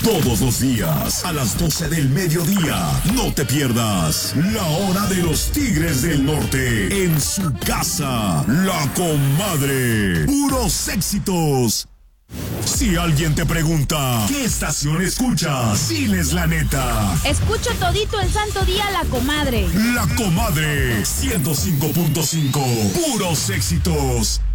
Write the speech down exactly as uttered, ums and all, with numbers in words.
Todos los días, a las doce del mediodía, no te pierdas La Hora de los Tigres del Norte, en su casa, La Comadre. Puros éxitos. Si alguien te pregunta, ¿qué estación escuchas? Diles la neta. Escucho todito el santo día La Comadre. La Comadre, ciento cinco punto cinco. Puros éxitos.